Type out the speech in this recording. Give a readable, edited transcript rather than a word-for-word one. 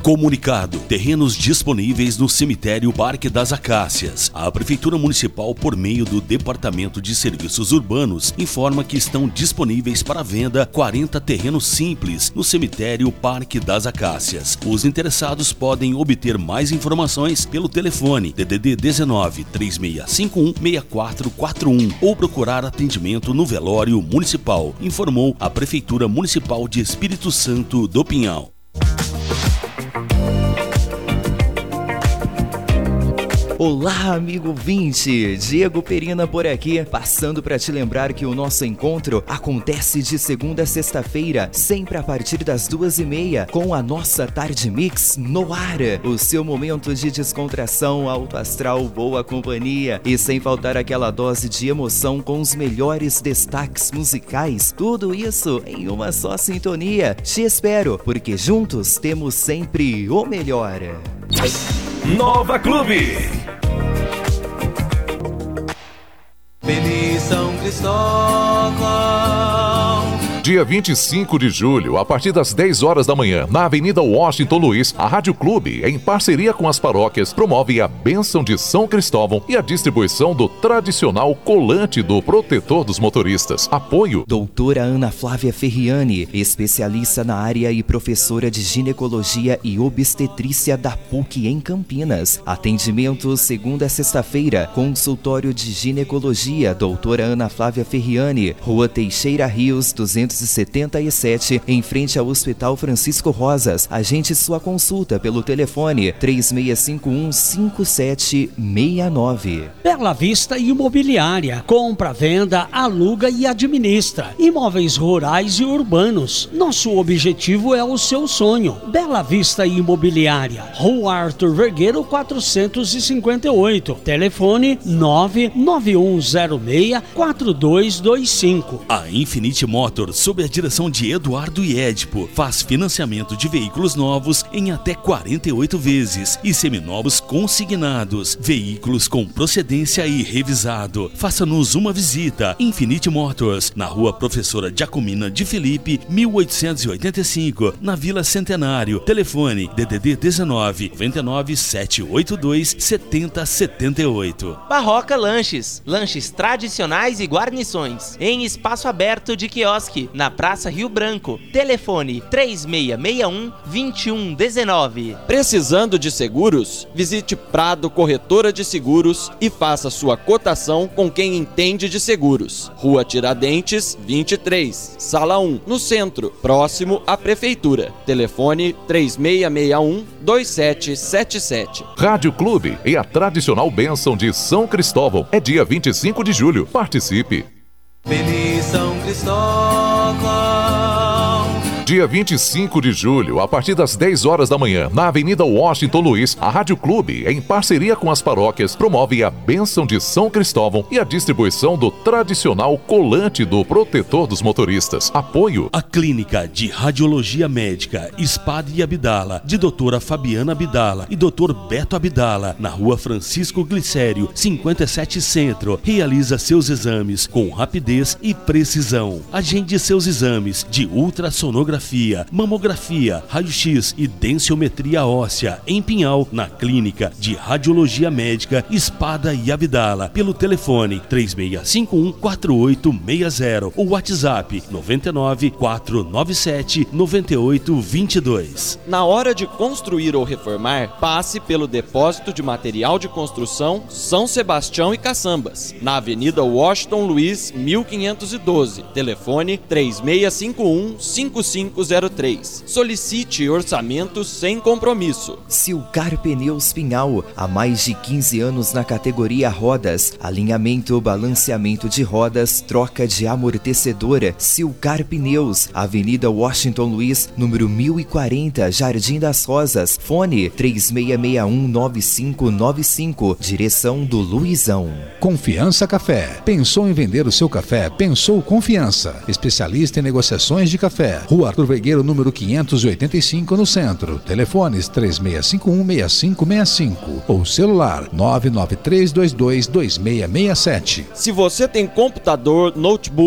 Comunicado: terrenos disponíveis no cemitério Parque das Acácias. A Prefeitura Municipal, por meio do Departamento de Serviços Urbanos, informa que estão disponíveis para venda 40 terrenos simples no cemitério Parque das Acácias. Os interessados podem obter mais informações pelo telefone DDD 19 3651 6441 ou procurar atendimento no velório municipal, informou a Prefeitura Municipal de Espírito Santo do Pinhal. Olá, amigo ouvinte! Diego Perina por aqui, passando para te lembrar que o nosso encontro acontece de segunda a sexta-feira, sempre a partir das 2h30, com a nossa Tarde Mix no ar. O seu momento de descontração, alto astral, boa companhia e sem faltar aquela dose de emoção com os melhores destaques musicais. Tudo isso em uma só sintonia. Te espero, porque juntos temos sempre o melhor. Nova Clube. Feliz São Cristóvão. Dia 25 de julho, a partir das 10 horas da manhã, na Avenida Washington Luiz, a Rádio Clube, em parceria com as paróquias, promove a bênção de São Cristóvão e a distribuição do tradicional colante do protetor dos motoristas. Apoio: Doutora Ana Flávia Ferriani, especialista na área e professora de ginecologia e obstetrícia da PUC em Campinas. Atendimento segunda a sexta-feira, consultório de ginecologia, doutora Ana Flávia Ferriani, Rua Teixeira Rios, 277, em frente ao Hospital Francisco Rosas. Agende sua consulta pelo telefone 3651-5769. Bela Vista Imobiliária. Compra, venda, aluga e administra imóveis rurais e urbanos. Nosso objetivo é o seu sonho. Bela Vista Imobiliária, Rua Arthur Vergueiro 458. Telefone 99106-4225. A Infinity Motors, sob a direção de Eduardo e Edipo, faz financiamento de veículos novos em até 48 vezes e seminovos consignados, veículos com procedência e revisado. Faça-nos uma visita. Infinity Motors, na Rua Professora Giacomina de Felipe, 1885, na Vila Centenário. Telefone DDD 19 99 782 7078. Barroca Lanches, lanches tradicionais e guarnições, em espaço aberto de quiosque, na Praça Rio Branco. Telefone 3661-2119. Precisando de seguros? Visite Prado Corretora de Seguros e faça sua cotação com quem entende de seguros. Rua Tiradentes, 23, Sala 1, no centro, próximo à Prefeitura. Telefone 3661-2777. Rádio Clube e a tradicional bênção de São Cristóvão. É dia 25 de julho. Participe! Feliz São Cristóvão. Dia 25 de julho, a partir das 10 horas da manhã, na Avenida Washington Luiz, a Rádio Clube, em parceria com as paróquias, promove a bênção de São Cristóvão e a distribuição do tradicional colante do protetor dos motoristas. Apoio: a Clínica de Radiologia Médica Espada e Abdala, de doutora Fabiana Abdala e doutor Beto Abdala, na Rua Francisco Glicério, 57 Centro. Realiza seus exames com rapidez e precisão. Agende seus exames de ultrassonografia, mamografia, raio-x e densiometria óssea em Pinhal, na Clínica de Radiologia Médica Espada e Abdala, pelo telefone 3651-4860 ou WhatsApp 99-497-9822. Na hora de construir ou reformar, passe pelo Depósito de Material de Construção São Sebastião e Caçambas, na Avenida Washington Luiz, 1512. Telefone 3651-5503. Solicite orçamento sem compromisso. Silcar Pneus Pinhal, há mais de 15 anos na categoria rodas, alinhamento, balanceamento de rodas, troca de amortecedora. Silcar Pneus, Avenida Washington Luiz, número 1040, Jardim das Rosas. Fone 3661-9595, direção do Luizão. Confiança Café. Pensou em vender o seu café? Pensou Confiança. Especialista em negociações de café. Rua Arthur Vergueiro, número 585, no centro. Telefones 3651-6565 ou celular 993222667. Se você tem computador, notebook,